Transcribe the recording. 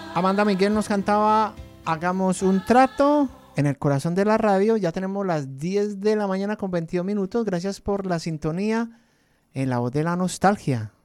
Amanda Miguel nos cantaba Hagamos un trato en el corazón de la radio. Ya tenemos las 10 de la mañana con 22 minutos. Gracias por la sintonía en La Voz de la Nostalgia.